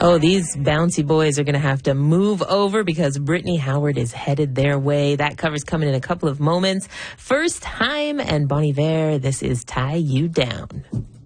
Oh, these bouncy boys are going to have to move over because Brittany Howard is headed their way. That cover's coming in a couple of moments. First Time and Bon Iver, this is Tie You Down.